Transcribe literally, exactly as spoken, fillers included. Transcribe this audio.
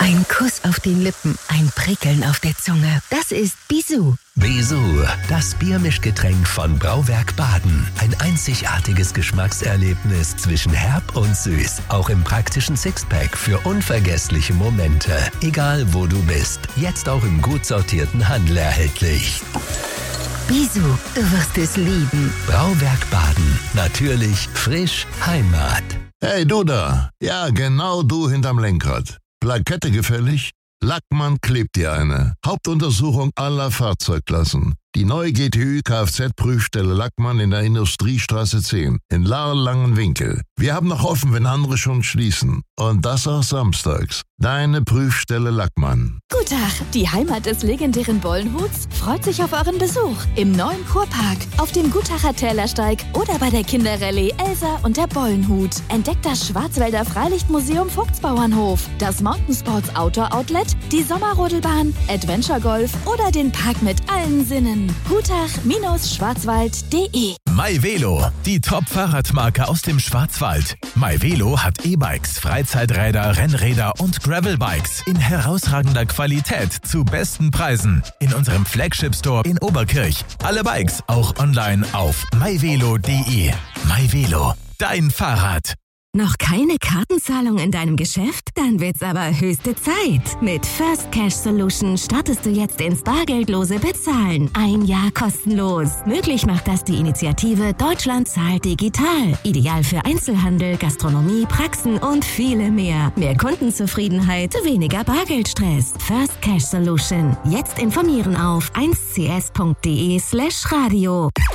Ein Kuss auf den Lippen, ein Prickeln auf der Zunge. Das ist Bisou. Bisou, das Biermischgetränk von Brauwerk Baden. Ein einzigartiges Geschmackserlebnis zwischen herb und süß. Auch im praktischen Sixpack für unvergessliche Momente. Egal wo du bist, jetzt auch im gut sortierten Handel erhältlich. Bisou, du wirst es lieben. Brauwerk Baden. Natürlich, frisch, Heimat. Hey du da, ja genau du hinterm Lenkrad. Plakette gefällig? Lackmann klebt dir eine. Hauptuntersuchung aller Fahrzeugklassen. Die neue G T Ü Kfz-Prüfstelle Lackmann in der Industriestraße zehn in Lahr-Langenwinkel. Wir haben noch offen, wenn andere schon schließen. Und das auch samstags. Deine Prüfstelle Lackmann. Guten Tag, die Heimat des legendären Bollenhuts freut sich auf euren Besuch im neuen Kurpark, auf dem Gutacher Tälersteig oder bei der Kinderrallye Elsa und der Bollenhut. Entdeckt das Schwarzwälder Freilichtmuseum Vogtsbauernhof, das Mountain Sports Outdoor Outlet, die Sommerrodelbahn, Adventure Golf oder den Park mit allen Sinnen. gutach Schwarzwald punkt de MyVelo, die Top-Fahrradmarke aus dem Schwarzwald. MyVelo hat E-Bikes, Freizeiträder, Rennräder und Gravelbikes in herausragender Qualität zu besten Preisen. In unserem Flagship-Store in Oberkirch. Alle Bikes auch online auf myvelo punkt de. MyVelo, dein Fahrrad. Noch keine Kartenzahlung in deinem Geschäft? Dann wird's aber höchste Zeit. Mit First Cash Solution startest du jetzt ins bargeldlose Bezahlen. Ein Jahr kostenlos. Möglich macht das die Initiative Deutschland zahlt digital. Ideal für Einzelhandel, Gastronomie, Praxen und viele mehr. Mehr Kundenzufriedenheit, weniger Bargeldstress. First Cash Solution. Jetzt informieren auf eins c s punkt de slash radio.